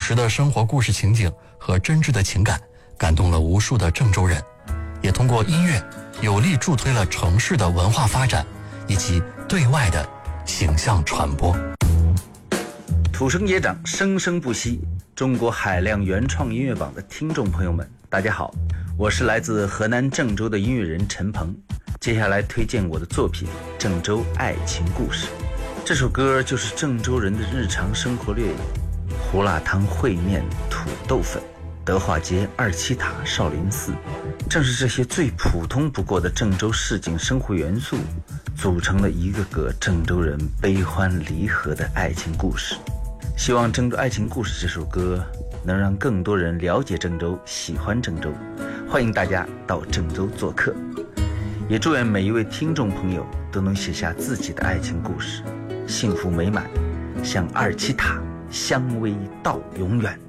实的生活故事情景和真挚的情感，感动了无数的郑州人，也通过音乐有力助推了城市的文化发展以及对外的形象传播。 土生野长，生生不息，中国海量原创音乐榜的听众朋友们，大家好，我是来自河南郑州的音乐人陈鹏。接下来推荐我的作品《郑州爱情故事》。这首歌就是郑州人的日常生活略有：胡辣汤、烩面、土豆粉，德化街、二七塔、少林寺，正是这些最普通不过的郑州市井生活元素，组成了一个个郑州人悲欢离合的爱情故事。希望《郑州爱情故事》这首歌能让更多人了解郑州，喜欢郑州。欢迎大家到郑州做客，也祝愿每一位听众朋友都能写下自己的爱情故事，幸福美满，像二七塔相偎到永远。